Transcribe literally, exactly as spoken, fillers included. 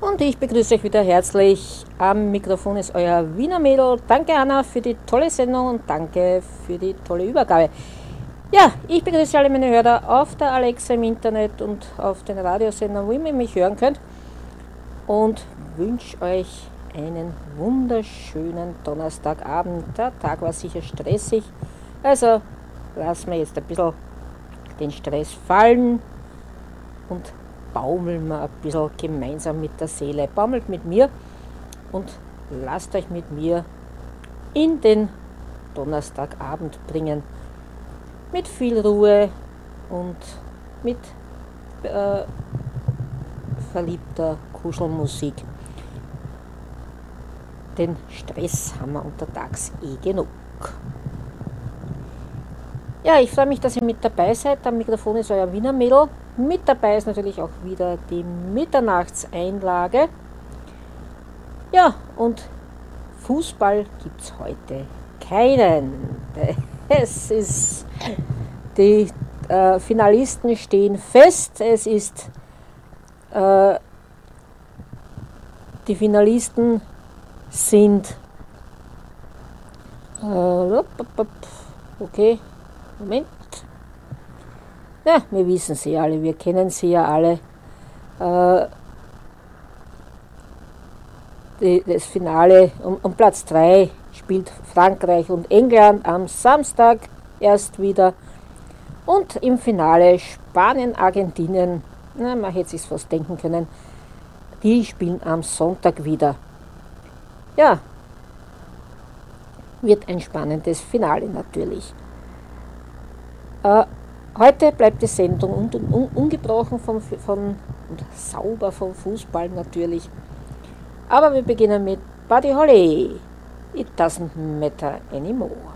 Und ich begrüße euch wieder herzlich. Am Mikrofon ist euer Wiener Mädel. Danke Anna für die tolle Sendung und danke für die tolle Übergabe. Ja, ich begrüße alle meine Hörer auf der Alexa im Internet und auf den Radiosendern, wo ihr mich hören könnt. Und wünsche euch einen wunderschönen Donnerstagabend. Der Tag war sicher stressig, also lassen wir jetzt ein bisschen den Stress fallen und baumeln wir ein bisschen gemeinsam mit der Seele. Baumelt mit mir und lasst euch mit mir in den Donnerstagabend bringen. Mit viel Ruhe und mit äh, verliebter Kuschelmusik. Den Stress haben wir untertags eh genug. Ja, ich freue mich, dass ihr mit dabei seid. Am Mikrofon ist euer Wiener Mädel. Mit dabei ist natürlich auch wieder die Mitternachtseinlage. Ja, und Fußball gibt es heute keinen. Es ist, die äh, Finalisten stehen fest. Es ist, äh, die Finalisten sind, äh, okay, Moment. Ja, wir wissen sie alle, wir kennen sie ja alle. Äh, die, das Finale um, um Platz drei spielt Frankreich und England am Samstag erst wieder. Und im Finale Spanien, Argentinien, na, man hätte sich fast denken können, die spielen am Sonntag wieder. Ja, wird ein spannendes Finale natürlich. Äh, heute bleibt die Sendung un, un, ungebrochen vom, von, und sauber vom Fußball natürlich. Aber wir beginnen mit Buddy Holly. It doesn't matter anymore.